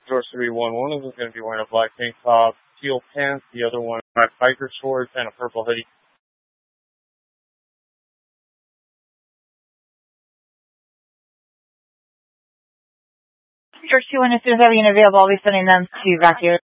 George 311. One of them is going to be wearing a black tank top, teal pants. The other one, black biker shorts, and a purple hoodie. George 2-1, as soon as I have available, I'll be sending them to back here.